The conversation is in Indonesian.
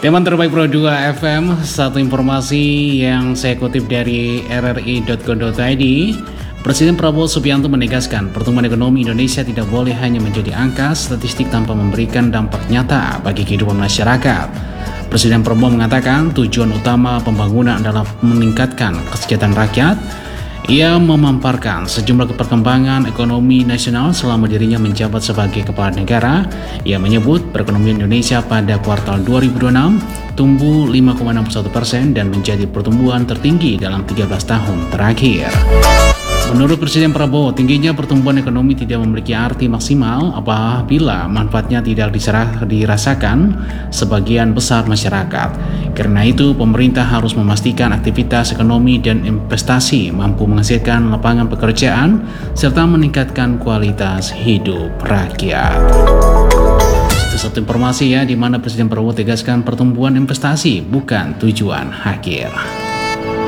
Teman terbaik Pro 2 FM, satu informasi yang saya kutip dari rri.co.id. Presiden Prabowo Subianto menegaskan pertumbuhan ekonomi Indonesia tidak boleh hanya menjadi angka statistik tanpa memberikan dampak nyata bagi kehidupan masyarakat. Presiden Prabowo mengatakan tujuan utama pembangunan adalah meningkatkan kesejahteraan rakyat. Ia memamparkan sejumlah perkembangan ekonomi nasional selama dirinya menjabat sebagai kepala negara. Ia menyebut perekonomian Indonesia pada kuartal 2026 tumbuh 5,61% dan menjadi pertumbuhan tertinggi dalam 13 tahun terakhir. Menurut Presiden Prabowo, tingginya pertumbuhan ekonomi tidak memiliki arti maksimal apabila manfaatnya tidak dirasakan sebagian besar masyarakat. Karena itu, pemerintah harus memastikan aktivitas ekonomi dan investasi mampu menghasilkan lapangan pekerjaan serta meningkatkan kualitas hidup rakyat. Itu satu informasi di mana Presiden Prabowo tegaskan pertumbuhan investasi bukan tujuan akhir.